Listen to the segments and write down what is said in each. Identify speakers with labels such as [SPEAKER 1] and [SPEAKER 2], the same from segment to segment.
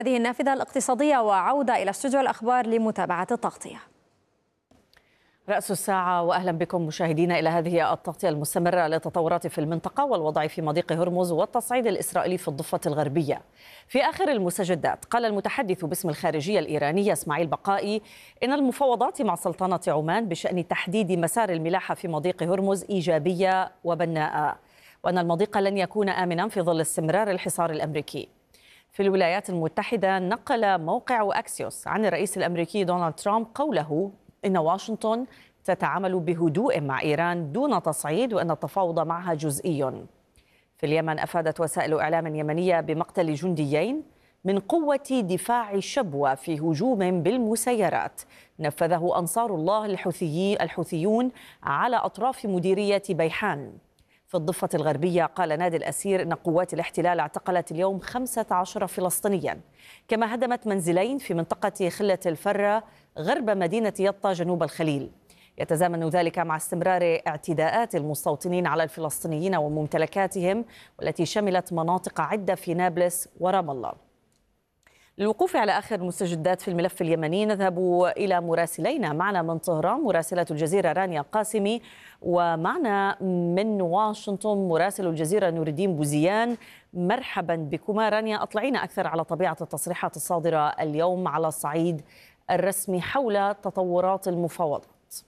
[SPEAKER 1] هذه النافذة الاقتصادية وعودة إلى استوديو الأخبار لمتابعة التغطية.
[SPEAKER 2] رأس الساعة وأهلا بكم مشاهدينا إلى هذه التغطية المستمرة للتطورات في المنطقة والوضع في مضيق هرمز والتصعيد الإسرائيلي في الضفة الغربية. في آخر المستجدات قال المتحدث باسم الخارجية الإيرانية إسماعيل بقائي إن المفاوضات مع سلطنة عمان بشأن تحديد مسار الملاحة في مضيق هرمز إيجابية وبناءة، وأن المضيق لن يكون آمنا في ظل استمرار الحصار الأمريكي. في الولايات المتحدة نقل موقع أكسيوس عن الرئيس الأمريكي دونالد ترامب قوله إن واشنطن تتعامل بهدوء مع إيران دون تصعيد وأن التفاوض معها جزئي. في اليمن أفادت وسائل إعلام يمنية بمقتل جنديين من قوة دفاع شبوة في هجوم بالمسيرات نفذه أنصار الله الحوثيون على أطراف مديرية بيحان. في الضفة الغربية قال نادي الأسير إن قوات الاحتلال اعتقلت اليوم 15 فلسطينيا، كما هدمت منزلين في منطقة خلة الفرة غرب مدينة يطا جنوب الخليل. يتزامن ذلك مع استمرار اعتداءات المستوطنين على الفلسطينيين وممتلكاتهم والتي شملت مناطق عدة في نابلس ورام الله. للوقوف على آخر المستجدات في الملف اليمني نذهب إلى مراسلينا. معنا من طهران مراسلة الجزيرة رانيا قاسمي، ومعنا من واشنطن مراسل الجزيرة نور الدين بوزيان. مرحبا بكما. رانيا، أطلعينا أكثر على طبيعة التصريحات الصادرة اليوم على الصعيد الرسمي حول تطورات المفاوضات.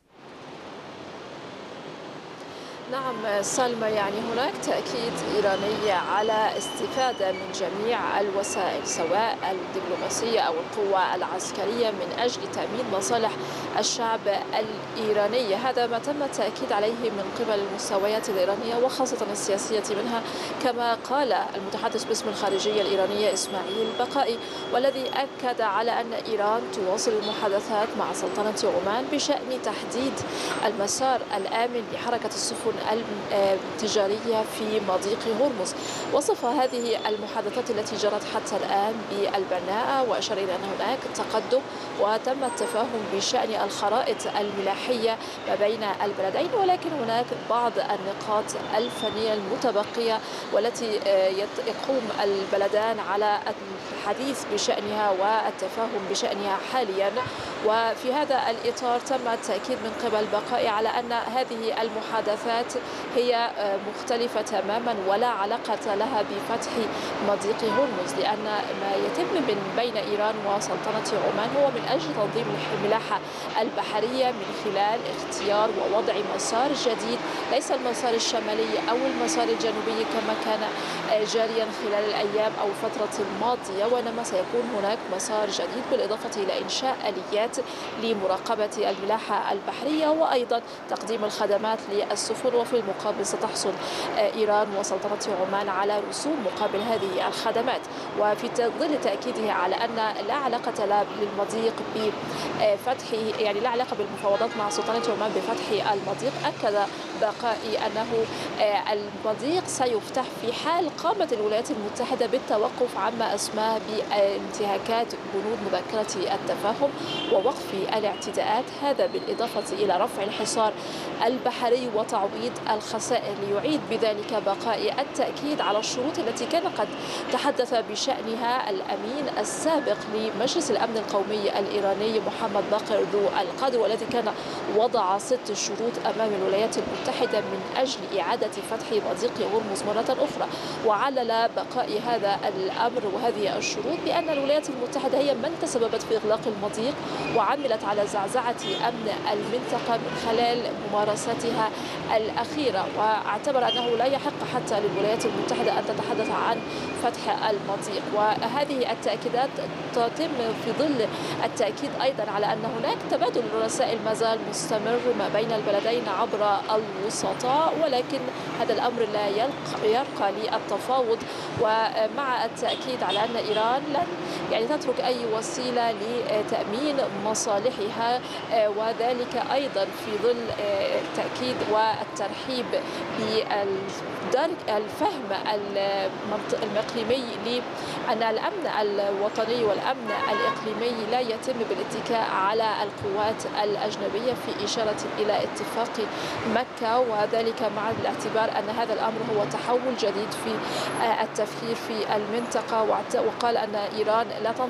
[SPEAKER 3] نعم سلمى، يعني هناك تأكيد إيراني على استفادة من جميع الوسائل سواء الدبلوماسية أو القوة العسكرية من أجل تأمين مصالح الشعب الإيراني. هذا ما تم التأكيد عليه من قبل المستويات الإيرانية وخاصة السياسية منها، كما قال المتحدث باسم الخارجية الإيرانية إسماعيل بقائي، والذي أكد على أن إيران تواصل المحادثات مع سلطنة عمان بشأن تحديد المسار الآمن لحركة السفن التجارية في مضيق هرمز. وصف هذه المحادثات التي جرت حتى الآن بالبناءة، وأشار إلى أن هناك تقدم وتم التفاهم بشأن الخرائط الملاحية ما بين البلدين، ولكن هناك بعض النقاط الفنية المتبقية والتي يقوم البلدان على الحديث بشأنها والتفاهم بشأنها حاليا. وفي هذا الإطار تم التأكيد من قبل بقائي على أن هذه المحادثات هي مختلفة تماما ولا علاقة لها بفتح مضيق هرمز، لأن ما يتم من بين إيران وسلطنة عمان هو من أجل تنظيم الملاحة البحرية من خلال اختيار ووضع مسار جديد، ليس المسار الشمالي أو المسار الجنوبي كما كان جاريا خلال الأيام أو الفترة الماضية، وإنما سيكون هناك مسار جديد بالإضافة إلى إنشاء آليات لمراقبة الملاحة البحرية وأيضا تقديم الخدمات للسفن. وفي المقابل ستحصل إيران وسلطنة عمان على رسوم مقابل هذه الخدمات. وفي ظل تأكيده على أن لا علاقة للمضيق بفتحه، يعني لا علاقة بالمفاوضات مع سلطنة عمان بفتح المضيق، أكد بقائي أنه المضيق سيفتح في حال قامت الولايات المتحدة بالتوقف عما أسماه بانتهاكات بنود مذكرة التفاهم ووقف الاعتداءات، هذا بالإضافة إلى رفع الحصار البحري وتعويض الخسائر، ليعيد بذلك بقائي التأكيد على الشروط التي كان قد تحدث بشأنها الأمين السابق لمجلس الأمن القومي الإيراني محمد باقر ذو القدر، والذي كان وضع 6 شروط أمام الولايات المتحدة من أجل إعادة فتح مضيق هرمز مرة أخرى. وعلل بقائي هذا الأمر وهذه الشروط بأن الولايات المتحدة هي من تسببت في إغلاق المضيق وعملت على زعزعة أمن المنطقة من خلال ممارساتها الأخيرة، واعتبر أنه لا يحق حتى للولايات المتحدة أن تتحدث عن فتح المضيق. وهذه التأكيدات تتم في ظل التأكيد أيضا على أن هناك تبادل الرسائل ما زال مستمر ما بين البلدين عبر الوسطاء، ولكن هذا الأمر لا يرقى للتفاوض. ومع التأكيد على أن إيران لن تترك أي وسيلة لتأمين مصالحها، وذلك أيضا في ظل التأكيد والترحيب بالفهم الإقليمي لأن الأمن الوطني والأمن الإقليمي لا يتم بالاتكاء على القوات الأجنبية، في إشارة إلى اتفاق مكة، وذلك مع الاعتبار أن هذا الأمر هو تحول جديد في التفكير في المنطقة. وقال أن إيران لا